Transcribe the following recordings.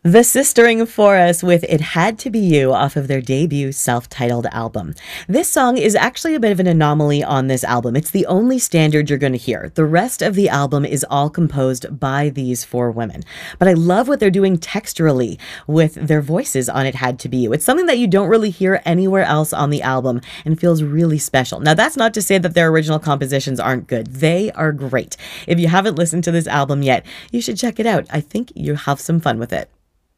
The Sistering Forest with It Had to Be You off of their debut self-titled album. This song is actually a bit of an anomaly on this album. It's the only standard you're going to hear. The rest of the album is all composed by these four women. But I love what they're doing texturally with their voices on It Had to Be You. It's something that you don't really hear anywhere else on the album and feels really special. Now, that's not to say that their original compositions aren't good. They are great. If you haven't listened to this album yet, you should check it out. I think you'll have some fun with it.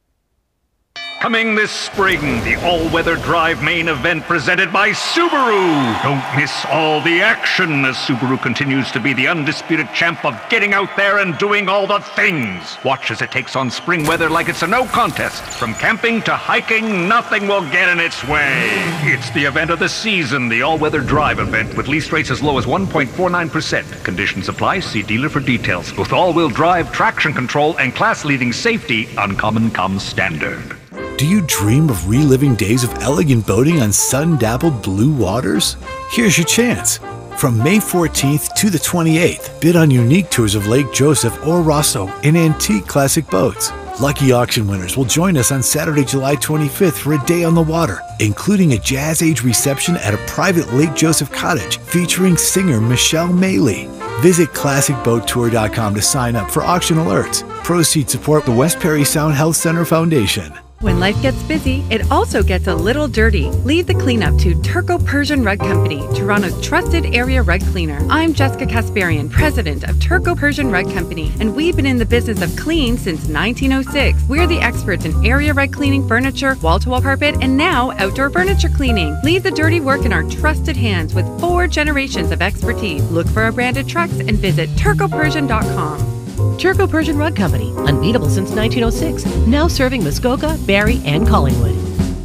Coming this spring, the all-weather drive main event presented by Subaru. Don't miss all the action as Subaru continues to be the undisputed champ of getting out there and doing all the things. Watch as it takes on spring weather like it's a no contest. From camping to hiking, nothing will get in its way. It's the event of the season, the all-weather drive event with lease rates as low as 1.49%. Conditions apply. See dealer for details. With all-wheel drive, traction control, and class-leading safety, Uncommon comes standard. Do you dream of reliving days of elegant boating on sun-dappled blue waters? Here's your chance. From May 14th to the 28th, bid on unique tours of Lake Joseph or Rosso in antique classic boats. Lucky auction winners will join us on Saturday, July 25th for a day on the water, including a Jazz Age reception at a private Lake Joseph cottage featuring singer Michelle Maley. Visit ClassicBoatTour.com to sign up for auction alerts. Proceeds support the West Perry Sound Health Center Foundation. When life gets busy, it also gets a little dirty. Leave the cleanup to Turco Persian Rug Company, Toronto's trusted area rug cleaner. I'm Jessica Kasparian, president of Turco Persian Rug Company, and we've been in the business of clean since 1906. We're the experts in area rug cleaning, furniture, wall-to-wall carpet, and now outdoor furniture cleaning. Leave the dirty work in our trusted hands with 4 generations of expertise. Look for our branded trucks and visit turcopersian.com. Turco Persian Rug Company, unbeatable since 1906, now serving Muskoka, Barrie, and Collingwood.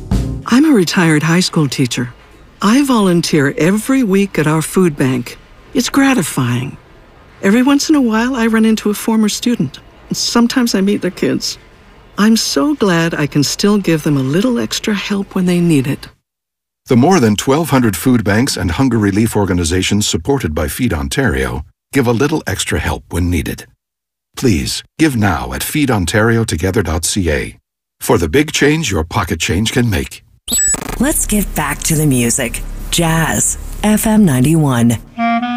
I'm a retired high school teacher. I volunteer every week at our food bank. It's gratifying. Every once in a while, I run into a former student. Sometimes I meet their kids. I'm so glad I can still give them a little extra help when they need it. The more than 1,200 food banks and hunger relief organizations supported by Feed Ontario give a little extra help when needed. Please, give now at feedontariotogether.ca for the big change your pocket change can make. Let's get back to the music. Jazz, FM 91.